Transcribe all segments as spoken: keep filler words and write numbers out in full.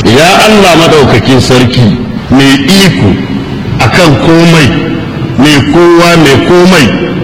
ya Allah madaukakin sarki mai iko akan komai, mai kowa mai komai,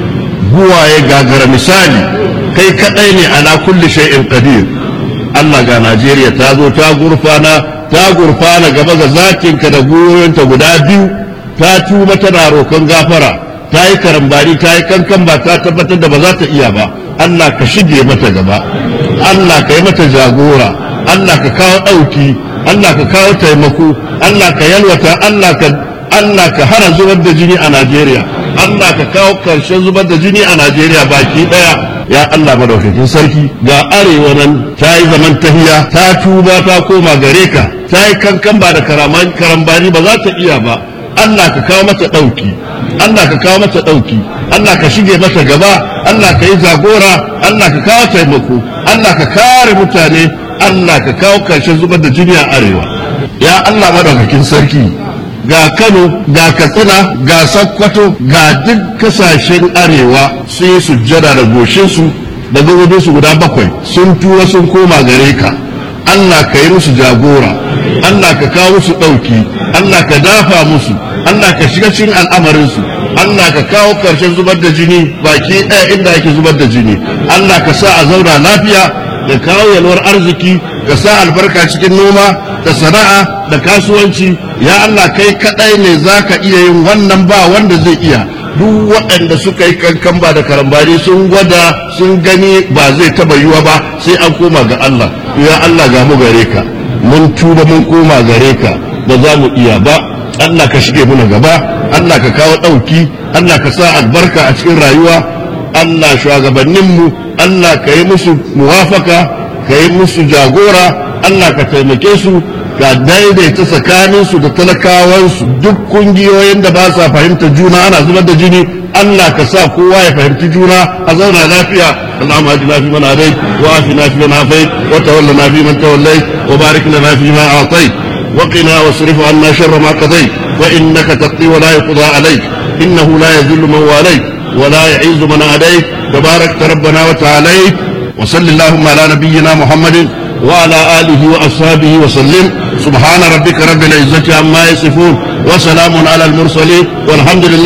buwaye gagara misali, kai kadai ne ala kulli shay'in qadir. Allah ga Najeriya ta zo ta gurfana ta gurfana gaba ga zakinka da goyonta guda biyu, ta tuba tana roƙon gafara, ta yi karambari ta yi kankan ba ta tabbatar da ba za ta iya ba. Allah ka shige mata gaba, Allah ka yi mata jagora, Allah ka kawo ɗauki, Allah ka kawo taimako, Allah ka yalwata, Allah ka Allah ka hana zubar da jini a Najeriya, Allah ka kawo karshen zubar da jini a Najeriya baki daya. Ya Allah madaukakin sarki, ga arewa nan ta yi zaman tahiya, ta tuba ta koma gare ka, ta yi kankan ba da karambani ba za ta iya ba. Allah ka kawo mata ɗauki, Allah ka kawo mata ɗauki, Allah ka shige mata gaba, Allah ka yi jagora, Allah ka kawo taimako, Allah ka kare mutane, Allah ka kawo karshen zubar da jini a arewa. Ya Allah madaukakin sarki, ga Kano, ga Katsina, ga Sokoto, ga duk kasashen arewa sun yi sujjada da goshinsu da gabobinsu guda bakwai, sun tura sun koma gare ka. Allah ka yi musu jagora, Allah ka kawo musu ɗauki, Allah ka dafa musu, Allah ka shiga cikin al'amarinsu, Allah ka kawo ƙarshen zubar da jini baki ɗaya inda ake zubar da jini, Allah ka sa a zauna lafiya, da kawo yalwar arziki, ka sa albarka cikin noma da sana'a da kasuwanci. Ya Allah kai kaɗai ne za ka iya yin wannan, ba wanda zai iya. Duk waɗanda suka yi kankan ba da karambani sun gwada sun gani ba zai taba yiwa ba, sai an koma ga Allah. Ya Allah ga mu gare ka, mun tuba mun koma gare ka, ba za mu iya ba. Allah ka shige muna gaba, Allah ka kawo ɗauki, Allah ka sa albarka a cikin rayuwa. Allah shugabanninmu, Allah ka yi musu muwafaka, ka yi musu jagora, Allah ka taimake su, ka daidaita tsakaninsu da talakawansu. Duk kungiyoyin da ba sa fahimta juna ana zubar da jini, Allah ka sa kowa ya fahimci juna a zauna lafiya. Allahumma ajina fi man hadayt wa afina fi man afayt wa tawallana fi man tawallayt wa barik lana fi ma a'tayt wa qina wasrif 'anna sharra ma qadayt wa innaka taqdi wa la yuqda 'alayk innahu la yadhillu man walayt wa la yu'izzu man adayt tabarakta rabbana wa ta'alayt. wa sallallahu ala nabiyyina Muhammadin وعلى آله وأصحابه وسلم. سبحان ربك رب العزة عما يصفون وسلام على المرسلين والحمد لله.